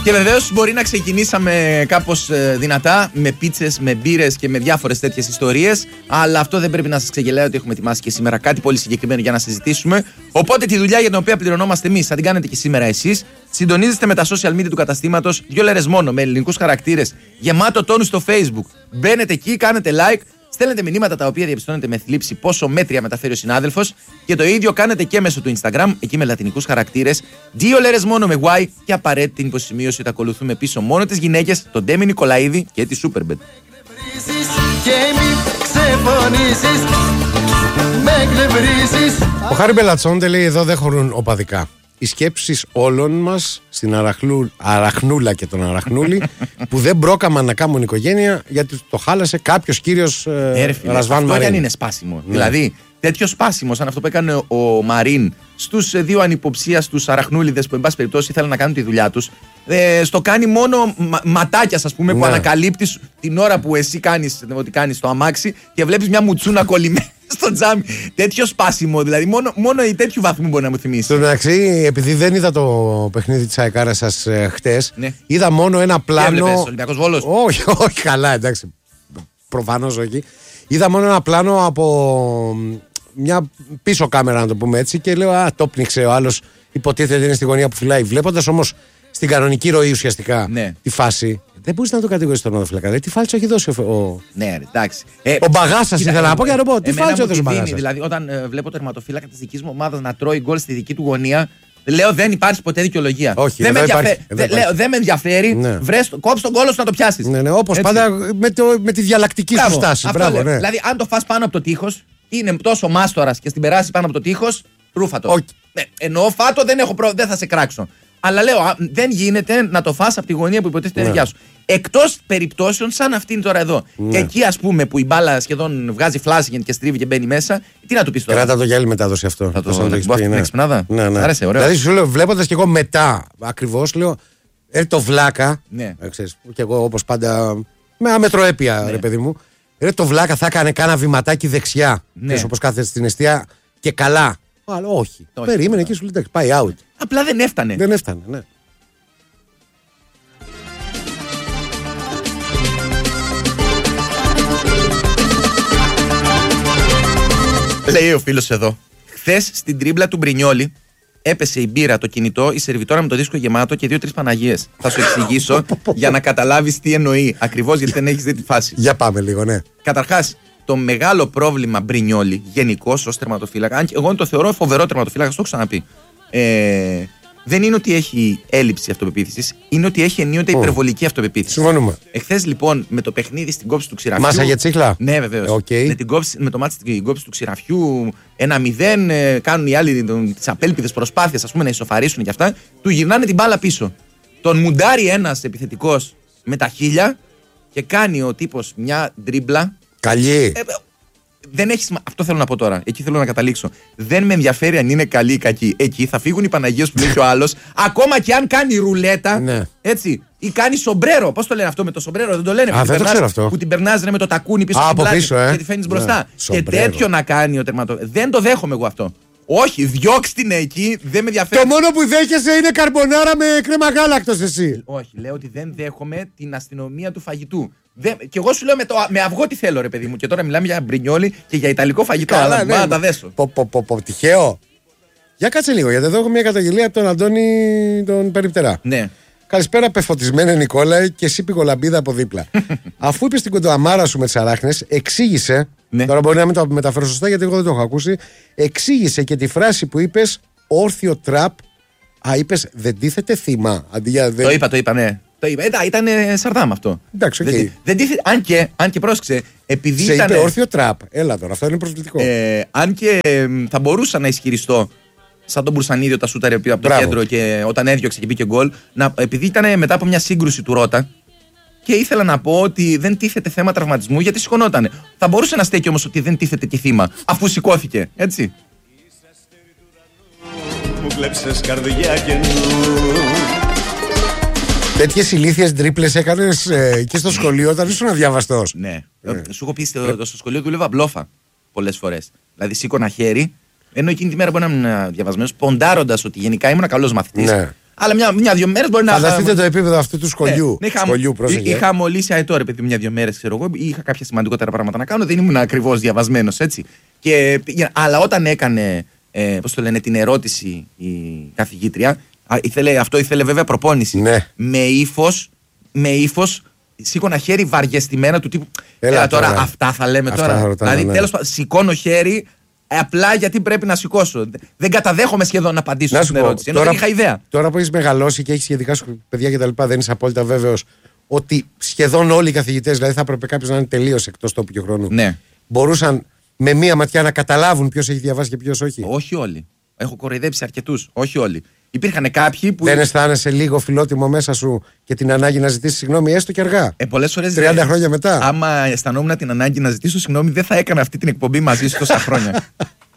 Και βεβαίως μπορεί να ξεκινήσαμε κάπως δυνατά, με πίτσες, με μπύρες και με διάφορες τέτοιες ιστορίες. Αλλά αυτό δεν πρέπει να σας ξεγελάει ότι έχουμε ετοιμάσει και σήμερα κάτι πολύ συγκεκριμένο για να συζητήσουμε. Οπότε τη δουλειά για την οποία πληρωνόμαστε εμείς θα την κάνετε και σήμερα εσείς. Συντονίζεστε με τα social media του καταστήματος, 2 λέρες μόνο, με ελληνικούς χαρακτήρες, γεμάτο τόνου στο Facebook. Μπαίνετε εκεί, κάνετε like. Στέλνετε μηνύματα τα οποία διαπιστώνετε με θλίψη πόσο μέτρια μεταφέρει ο συνάδελφος και το ίδιο κάνετε και μέσω του Instagram, εκεί με λατινικούς χαρακτήρες, 2 λέρες μόνο με Y και απαραίτητη υποσημείωση ότι ακολουθούμε πίσω μόνο τις γυναίκες, τον Ντέμι Νικολαίδη και τη Superbet. Ο Χάρη Μπελατσόντε λέει εδώ δεν χωρούν οπαδικά. Οι σκέψεις όλων μας στην Αραχνούλα και τον Αραχνούλη που δεν μπρόκαμαν να κάνουν οικογένεια γιατί το χάλασε κάποιος κύριος Ρασβάν Μαρίν. Αυτό είναι σπάσιμο. Ναι. Δηλαδή, τέτοιο σπάσιμο σαν αυτό που έκανε ο Μαρίν στους 2 ανυποψίαστους Αραχνούλιδες που, εν πάση περιπτώσει, ήθελαν να κάνουν τη δουλειά τους. Στο κάνει μόνο ματάκια, ας πούμε, που ανακαλύπτεις την ώρα που εσύ κάνεις ό,τι κάνεις στο αμάξι και βλέπεις μια μουτσούνα κολλημένη στο τζάμι. Τέτοιο σπάσιμο, δηλαδή μόνο η τέτοιου βαθμού μπορεί να μου θυμίσει. Στο μεταξύ, επειδή δεν είδα το παιχνίδι της Αεκάρας σας χτες, ναι. Είδα μόνο ένα πλάνο. Τι έβλεπες, Ολυμπιακός Βόλος? Όχι, καλά, εντάξει. Προφανώς όχι. Είδα μόνο ένα πλάνο από μια πίσω κάμερα, να το πούμε έτσι, και λέω το πνίξε ο άλλος. Υποτίθεται είναι στη γωνία που φυλάει. Βλέποντας όμως στην κανονική ροή ουσιαστικά τη φάση. Δεν μπορείς να το κατηγορήσεις τον οδοφύλακα. Δηλαδή, τι φάλτσο έχει δώσει ο. Ναι, εντάξει. Ο Μπαγάσας ήθελα να πω και να πω. Τι φάλτσο έδωσε ο Μπαγάσας? Δηλαδή, όταν βλέπω το τερματοφύλακα της δικής μου ομάδας να τρώει γκολ στη δική του γωνία, λέω δεν υπάρχει ποτέ δικαιολογία. Όχι, δεν με ενδιαφέρει. Ναι. Κόψε τον κόλο σου να το πιάσεις. Ναι, όπως πάντα με τη διαλλακτική σου στάση. Μπράβο, ναι. Δηλαδή, αν το φας πάνω από το τείχος, είναι τόσο μάστορας και στην περάσει πάνω από το τείχος, ρούφατο. Ναι, εννοώ φάτο, δεν θα σε κράξω. Αλλά λέω, δεν γίνεται να το φας από τη γωνία που υποτίθεται είναι δικιά σου. Εκτός περιπτώσεων σαν αυτήν τώρα εδώ. Ναι. Εκεί, ας πούμε, που η μπάλα σχεδόν βγάζει φλάση και στρίβει και μπαίνει μέσα, τι να του πεις τώρα? Κράτα το για άλλη μετάδοση αυτό. Θα το πω στην εξυπνάδα. Ναι. Άρεσε, ωραίο. Δηλαδή, σου λέω, βλέποντας και εγώ μετά ακριβώς, λέω, το βλάκα. Ναι. Ξέρεις, και εγώ όπως πάντα με αμετροέπεια, ρε παιδί μου. Το βλάκα θα έκανε κάνα βηματάκι δεξιά. Ναι. Όπως κάθεται στην εστία και καλά. Αλλά όχι. Περίμενε εκεί, σου λέει πάει out. Απλά δεν έφτανε. Δεν έφτανε, ναι. Λέει ο φίλος εδώ. Χθες στην τρίμπλα του Μπρινιόλι έπεσε η μπύρα, το κινητό, η σερβιτόρα με το δίσκο γεμάτο και 2-3 Παναγίες. Θα σου εξηγήσω για να καταλάβεις τι εννοεί. Ακριβώς γιατί δεν έχεις δει τη φάση. Για πάμε λίγο, ναι. Καταρχάς, το μεγάλο πρόβλημα Μπρινιόλι γενικώς ως τερματοφύλακα, αν και εγώ το θεωρώ φοβερό τερματοφύλακα, το έχω ξαναπεί. Δεν είναι ότι έχει έλλειψη αυτοπεποίθησης, είναι ότι έχει ενίοτε υπερβολική αυτοπεποίθηση. Συμφωνούμε. Εχθές λοιπόν με το παιχνίδι στην κόψη του Ξηραφιού. Μάσα για τσίχλα. Ναι, βεβαίως. Με το μάτι στην κόψη του Ξηραφιού, 1-0, κάνουν οι άλλοι τις απέλπιδες προσπάθειες, ας πούμε, να ισοφαρίσουν και αυτά. Του γυρνάνε την μπάλα πίσω. Τον μουντάρει ένας επιθετικός με τα χίλια και κάνει ο τύπος μια ντρίμπλα. Καλή. Δεν έχει αυτό θέλω να πω τώρα. Εκεί θέλω να καταλήξω. Δεν με ενδιαφέρει αν είναι καλή ή κακή. Εκεί θα φύγουν οι Παναγίες που λέει και ο άλλος. Ακόμα και αν κάνει ρουλέτα. Ναι. Έτσι. Ή κάνει σομπρέρο. Πώς το λένε αυτό με το σομπρέρο? Δεν το λένε. Δεν το ξέρω αυτό. Που την περνάς με το τακούνι πίσω στην πλάτη και τη φέρνεις μπροστά. Και τέτοιο να κάνει ο τερματοφύλακας. Δεν το δέχομαι εγώ αυτό. Όχι, διώξτε την εκεί, δεν με ενδιαφέρει. Το μόνο που δέχεσαι είναι καρμπονάρα με κρέμα γάλακτος εσύ. Όχι, λέω ότι δεν δέχομαι την αστυνομία του φαγητού. Και εγώ σου λέω με αυγό τι θέλω, ρε παιδί μου. Και τώρα μιλάμε για Μπρινιόλι και για ιταλικό φαγητό. Καλά, αλλά να τα δέσω. Τυχαίο. Για κάτσε λίγο, γιατί εδώ έχω μια καταγγελία από τον Αντώνη τον Περιπτερά. Ναι. Καλησπέρα, πεφωτισμένη Νικόλα, και εσύ πικολαμπίδα από δίπλα. Αφού είπε την κοντοαμάρα σου με τις αράχνες, εξήγησε. Ναι. Τώρα μπορεί να μην το μεταφέρω σωστά, γιατί εγώ δεν το έχω ακούσει. Εξήγησε και τη φράση που είπες, όρθιο τραπ. Είπες δεν τίθεται θύμα. Αντί για δεν... Το είπα, ναι. Ήταν Σαρδάμ αυτό. Εντάξει, okay. Δεν τίθεται, αν και πρόσεξε, επειδή σε ήταν. Είπε όρθιο τραπ. Έλα τώρα, αυτό είναι προσβλητικό. Αν και θα μπορούσα να ισχυριστώ, σαν τον Μπουρσανίδη τα σούταρε από το κέντρο και όταν έδιωξε και μπήκε γκολ, επειδή ήταν μετά από μια σύγκρουση του Ρώτα. Και ήθελα να πω ότι δεν τίθεται θέμα τραυματισμού γιατί σηκωνότανε. Θα μπορούσε να στέκει όμως ότι δεν τίθεται και θύμα, αφού σηκώθηκε, έτσι. Μου κλέψες καρδιά καινού. Τέτοιες ηλίθιες τρίπλες έκανες και στο σχολείο όταν ήσουν αδιάβαστος. Ναι. Σου έχω πει στο σχολείο δούλευα μπλόφα πολλές φορές. Δηλαδή σήκωνα χέρι, ενώ εκείνη τη μέρα μπορεί να ήμουν διαβασμένος, ποντάροντας ότι γενικά ήμουν καλός μαθητής. Ναι. Αλλά μια-δυο μέρες μπορεί να. Φανταστείτε το επίπεδο αυτού του σχολείου. Είχα μολύσει αετό, ρε παιδί, μια-δυο μέρες, ξέρω εγώ. Είχα κάποια σημαντικότερα πράγματα να κάνω. Δεν ήμουν ακριβώς διαβασμένος, έτσι. Αλλά όταν έκανε, πώς το λένε, την ερώτηση η καθηγήτρια, ήθελε βέβαια προπόνηση. Ναι. Με ύφος, σήκωνα χέρι βαριεστημένα του τύπου. Έλα τώρα, αυτά θα λέμε αυτά τώρα. ρωτάμε, Δηλαδή, ναι. τέλος πάντων, σηκώνω χέρι. Απλά γιατί πρέπει να σηκώσω. Δεν καταδέχομαι σχεδόν να απαντήσω στην ερώτηση. Ενώ δεν είχα ιδέα. Τώρα που έχει μεγαλώσει και έχει σχετικά σου παιδιά κτλ., δεν είσαι απόλυτα βέβαιος ότι σχεδόν όλοι οι καθηγητές, δηλαδή θα έπρεπε κάποιος να είναι τελείως εκτός τόπου και χρόνου, Ναι. μπορούσαν με μία ματιά να καταλάβουν ποιος έχει διαβάσει και ποιος όχι. Όχι όλοι. Έχω κοροϊδέψει αρκετούς. Όχι όλοι. Υπήρχαν κάποιοι που. Δεν αισθάνεσαι λίγο φιλότιμο μέσα σου και την ανάγκη να ζητήσει συγγνώμη, έστω και αργά. Πολλές φορές. 30 χρόνια μετά. Άμα αισθανόμουν την ανάγκη να ζητήσω συγγνώμη, δεν θα έκανα αυτή την εκπομπή μαζί σου τόσα χρόνια.